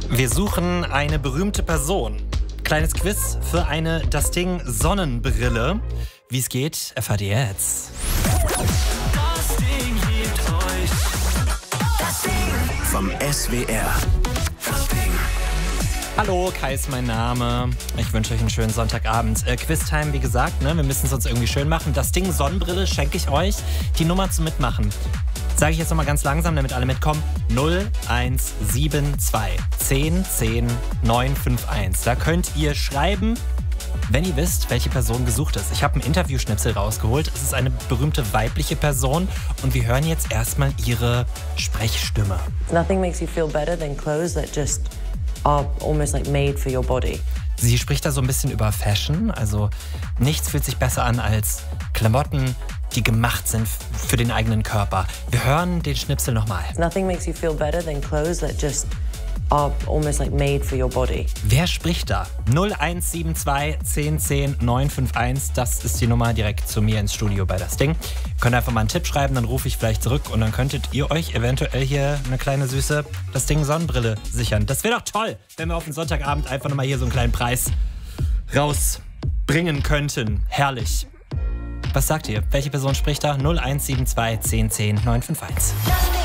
Wir suchen eine berühmte Person. Kleines Quiz für eine Das Ding Sonnenbrille. Wie es geht, erfahrt ihr jetzt. Das Ding liebt euch. Das Ding vom SWR. Das Ding. Hallo, Kai ist mein Name. Ich wünsche euch einen schönen Sonntagabend. Quiztime, wie gesagt, ne? Wir müssen es uns irgendwie schön machen. Das Ding Sonnenbrille schenke ich euch. Die Nummer zum Mitmachen sage ich jetzt nochmal ganz langsam, damit alle mitkommen. 0172 10 10 951. Da könnt ihr schreiben, wenn ihr wisst, welche Person gesucht ist. Ich habe einen Interviewschnipsel rausgeholt. Es ist eine berühmte weibliche Person und wir hören jetzt erstmal ihre Sprechstimme. Nothing makes you feel better than clothes that just are almost like made for your body. Sie spricht da so ein bisschen über Fashion. Also nichts fühlt sich besser an als Klamotten, die gemacht sind für den eigenen Körper. Wir hören den Schnipsel nochmal. Nothing makes you feel better than clothes that just are almost like made for your body. Wer spricht da? 0172 10 10 951. Das ist die Nummer direkt zu mir ins Studio bei Das Ding. Könnt einfach mal einen Tipp schreiben, dann rufe ich vielleicht zurück und dann könntet ihr euch eventuell hier eine kleine süße Das Ding Sonnenbrille sichern. Das wäre doch toll, wenn wir auf den Sonntagabend einfach nochmal hier so einen kleinen Preis rausbringen könnten. Herrlich. Was sagt ihr? Welche Person spricht da? 0172 10 10 951.